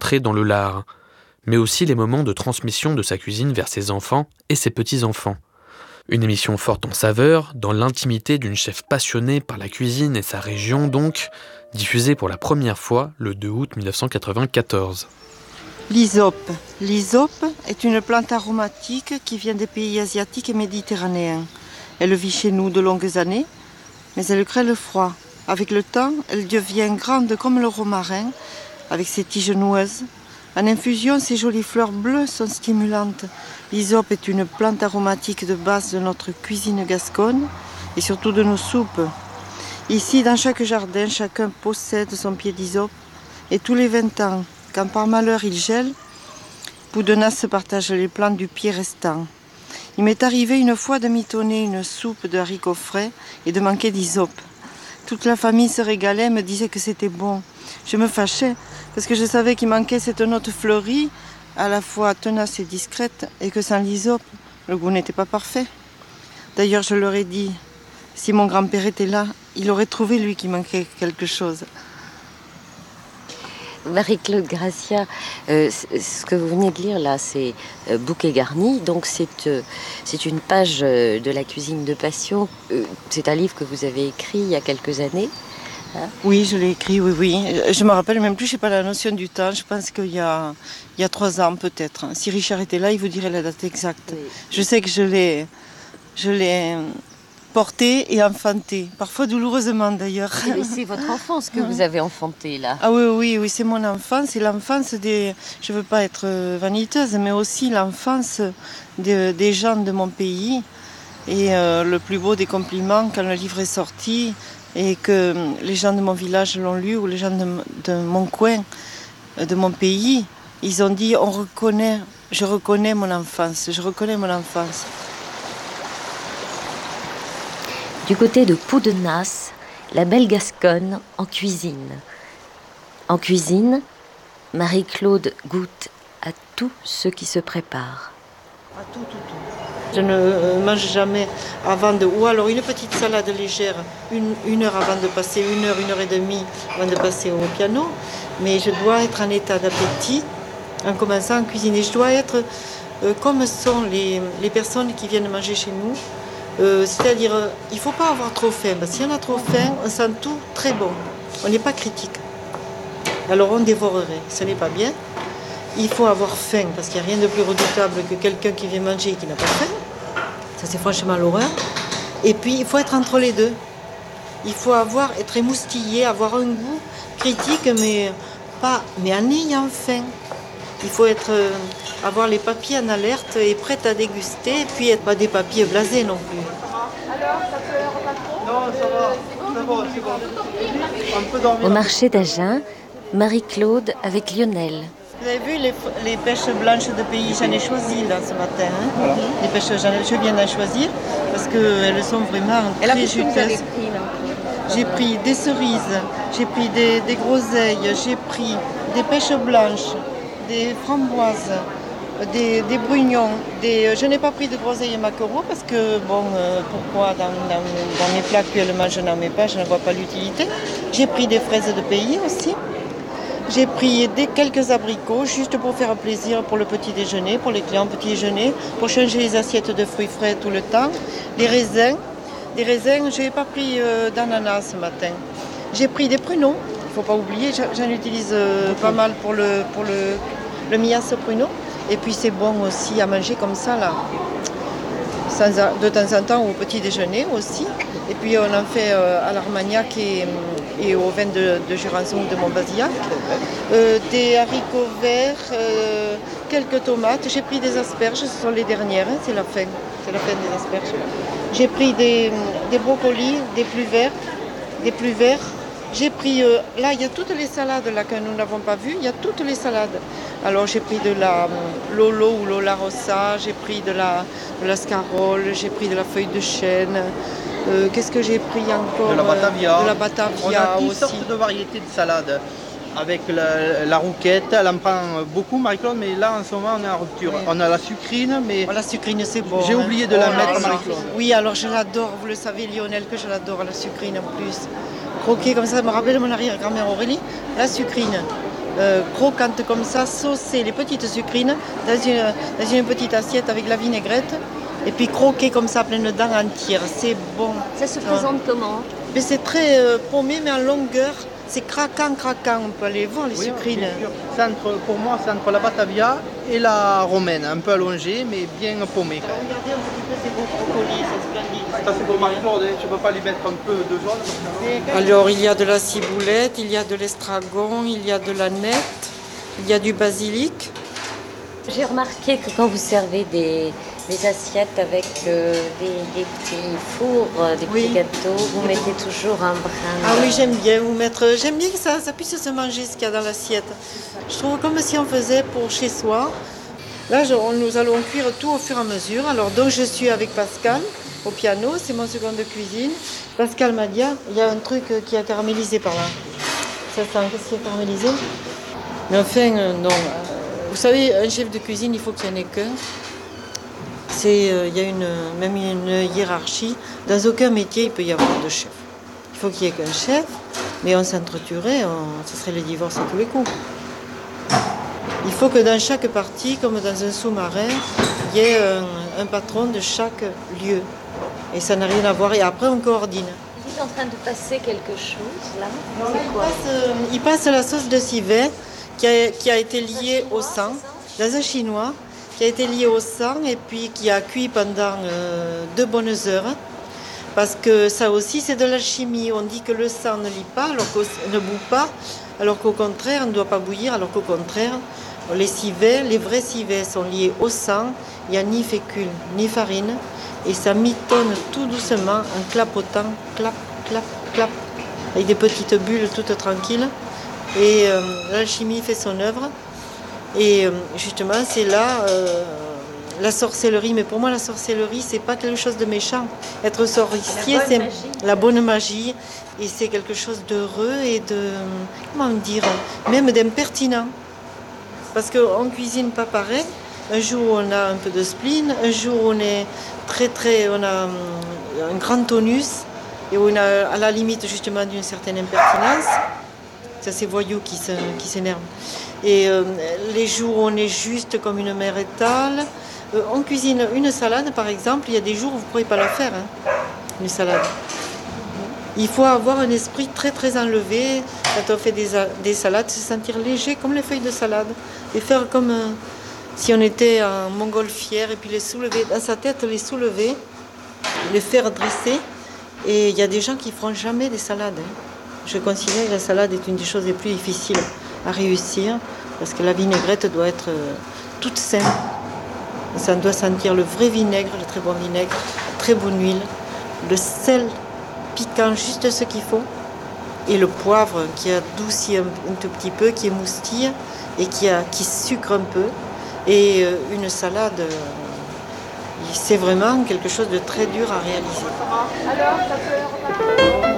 entrée dans le lard, mais aussi les moments de transmission de sa cuisine vers ses enfants et ses petits-enfants. Une émission forte en saveurs, dans l'intimité d'une chef passionnée par la cuisine et sa région donc, diffusée pour la première fois le 2 août 1994. L'hysope. L'hysope est une plante aromatique qui vient des pays asiatiques et méditerranéens. Elle vit chez nous de longues années, mais elle crée le froid. Avec le temps, elle devient grande comme le romarin, avec ses tiges noueuses. En infusion, ces jolies fleurs bleues sont stimulantes. L'hysope est une plante aromatique de base de notre cuisine gasconne et surtout de nos soupes. Ici, dans chaque jardin, chacun possède son pied d'hysope. Et tous les 20 ans, quand par malheur il gèle, Boudonnas se partage les plants du pied restant. Il m'est arrivé une fois de mitonner une soupe de haricots frais et de manquer d'hysope. Toute la famille se régalait et me disait que c'était bon. Je me fâchais parce que je savais qu'il manquait cette note fleurie, à la fois tenace et discrète, et que sans l'hysope, le goût n'était pas parfait. D'ailleurs, je leur ai dit, si mon grand-père était là, il aurait trouvé lui qu'il manquait quelque chose. Marie-Claude Gracia, ce que vous venez de lire là, c'est Bouquet garni. Donc c'est une page de la cuisine de passion. C'est un livre que vous avez écrit il y a quelques années. Hein? Oui, je l'ai écrit, oui. Je me rappelle même plus, je n'ai pas la notion du temps. Je pense qu'il y a 3 ans peut-être. Si Richard était là, il vous dirait la date exacte. Oui. Je sais que je l'ai porté et enfanté, parfois douloureusement d'ailleurs. Et c'est votre enfance que vous avez enfantée là. Ah oui, c'est mon enfance, c'est l'enfance des... Je ne veux pas être vaniteuse, mais aussi l'enfance des gens de mon pays. Et le plus beau des compliments, quand le livre est sorti et que les gens de mon village l'ont lu, ou les gens de mon coin, de mon pays, ils ont dit, je reconnais mon enfance. Du côté de Boudonnas, la belle Gasconne en cuisine. En cuisine, Marie-Claude goûte à tout ce qui se prépare. À tout. Je ne mange jamais ou alors une petite salade légère, une heure avant de passer, une heure et demie avant de passer au piano. Mais je dois être en état d'appétit en commençant à cuisiner. Je dois être comme sont les personnes qui viennent manger chez nous. C'est-à-dire, il ne faut pas avoir trop faim, parce que si on a trop faim, on sent tout très bon. On n'est pas critique. Alors on dévorerait, ce n'est pas bien. Il faut avoir faim, parce qu'il n'y a rien de plus redoutable que quelqu'un qui vient manger et qui n'a pas faim. Ça, c'est franchement l'horreur. Et puis, il faut être entre les deux. Il faut être émoustillé, avoir un goût critique, mais en ayant faim. Il faut avoir les papilles en alerte et prête à déguster, et puis pas des papilles blasées non plus. Alors, ça pleure pas trop ? Non, ça va. C'est bon. Au marché d'Agen, Marie-Claude avec Lionel. Vous avez vu les pêches blanches de pays, j'en ai choisi là ce matin. Hein. Voilà. Les pêches, je viens d'en choisir parce qu'elles sont vraiment très juteuses. J'ai pris des cerises, j'ai pris des groseilles, j'ai pris des pêches blanches, des framboises, des brugnons. Je n'ai pas pris de groseilles et maquereaux parce que, pourquoi dans mes plats actuellement je n'en mets pas, je ne vois pas l'utilité. J'ai pris des fraises de pays aussi. J'ai pris quelques abricots juste pour faire plaisir pour le petit déjeuner, pour les clients petit déjeuner, pour changer les assiettes de fruits frais tout le temps. Des raisins, je n'ai pas pris d'ananas ce matin. J'ai pris des pruneaux, il ne faut pas oublier, j'en utilise pas mal pour le mias pruneau. Et puis c'est bon aussi à manger comme ça là, de temps en temps au petit déjeuner aussi. Et puis on en fait à l'armagnac et au vin de Jurançon ou de Montbazillac. Des haricots verts, quelques tomates. J'ai pris des asperges, ce sont les dernières, hein, c'est la fin des asperges. J'ai pris des brocolis, des plus verts. J'ai pris, là il y a toutes les salades là, que nous n'avons pas vues, il y a toutes les salades. Alors j'ai pris de la lolo ou lola rossa, j'ai pris de la scarole, j'ai pris de la feuille de chêne. Qu'est-ce que j'ai pris encore ? De la batavia. De la batavia on a 10 aussi. sortes de variétés de salades. Avec la rouquette, elle en prend beaucoup Marie-Claude, mais là en ce moment on est en rupture. Oui. On a la sucrine, mais la sucrine c'est bon. J'ai oublié de la mettre Marie-Claude. Oui, alors je l'adore, vous le savez Lionel, que je l'adore, la sucrine en plus. Croquer comme ça me rappelle mon arrière-grand-mère Aurélie, la sucrine. croquantes comme ça, saucer les petites sucrines dans une petite assiette avec la vinaigrette. Et puis croquer comme ça, plein de dents entières. C'est bon. Ça se présente comment? Mais c'est très paumé, mais en longueur. C'est craquant. On peut aller voir les sucrines. Pour moi, c'est entre la batavia et la romaine. Un peu allongée, mais bien paumée. Regardez un petit peu ces beaux brocolis, c'est splendide. Ça, c'est pour Marie-Claude, tu ne peux pas lui mettre un peu de jaune? Alors, il y a de la ciboulette, il y a de l'estragon, il y a de la nette, il y a du basilic. J'ai remarqué que quand vous servez des assiettes avec des petits fours, des petits gâteaux, vous mettez toujours un brin. Ah oui, j'aime bien que ça puisse se manger ce qu'il y a dans l'assiette. Je trouve comme si on faisait pour chez soi. Là, nous allons cuire tout au fur et à mesure. Alors, donc, je suis avec Pascal au piano, c'est mon second de cuisine. Pascal m'a dit, il y a un truc qui a caramélisé par là. Ça sent, qu'est-ce qui est caramélisé? Mais enfin, non. Vous savez, un chef de cuisine, il faut qu'il n'y en ait qu'un. Il y a même une hiérarchie. Dans aucun métier, il peut y avoir de chef. Il faut qu'il n'y ait qu'un chef, mais on s'entretuerait, ce serait le divorce à tous les coups. Il faut que dans chaque partie, comme dans un sous-marin, il y ait un patron de chaque lieu. Et ça n'a rien à voir. Et après, on coordonne. Vous êtes en train de passer quelque chose, là? C'est quoi? Il passe la sauce de civet qui a été liée au sang, dans un chinois, qui a été lié au sang et puis qui a cuit pendant 2 bonnes heures. Parce que ça aussi, c'est de l'alchimie. On dit que le sang ne lit pas, ne bout pas, alors qu'au contraire, on ne doit pas bouillir, alors qu'au contraire, les vrais civets sont liés au sang. Il n'y a ni fécule, ni farine. Et ça mitonne tout doucement en clapotant, clap, clap, clap, avec des petites bulles toutes tranquilles. Et l'alchimie fait son œuvre. Et justement, c'est là la sorcellerie. Mais pour moi, la sorcellerie, c'est pas quelque chose de méchant. Être sorcier, c'est la bonne magie. Et c'est quelque chose d'heureux et comment dire, même d'impertinent. Parce qu'on ne cuisine pas pareil. Un jour, on a un peu de spleen. Un jour, on est on a un grand tonus. Et on a à la limite, justement, d'une certaine impertinence. Ça, c'est voyous qui s'énervent. Et les jours où on est juste comme une mer étale, on cuisine une salade par exemple, il y a des jours où vous ne pourrez pas la faire, une salade. Il faut avoir un esprit très très enlevé quand on fait des salades, se sentir léger comme les feuilles de salade et faire comme si on était en montgolfière et puis les soulever, dans sa tête les soulever, les faire dresser. Et il y a des gens qui ne feront jamais des salades. Je considère que la salade est une des choses les plus difficiles à réussir parce que la vinaigrette doit être toute simple. Ça doit sentir le vrai vinaigre, le très bon vinaigre, très bonne huile, le sel piquant, juste ce qu'il faut, et le poivre qui adoucit un tout petit peu, qui émoustille et qui sucre un peu. Et une salade, c'est vraiment quelque chose de très dur à réaliser. Alors,